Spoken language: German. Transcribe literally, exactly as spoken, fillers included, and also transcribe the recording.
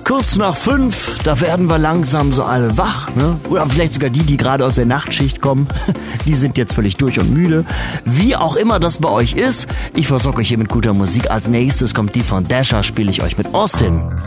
Kurz nach fünf, da werden wir langsam so alle wach, ne? Oder vielleicht sogar die, die gerade aus der Nachtschicht kommen. Die sind jetzt völlig durch und müde. Wie auch immer das bei euch ist, ich versorge euch hier mit guter Musik. Als nächstes kommt die von Dasher, spiele ich euch mit Austin.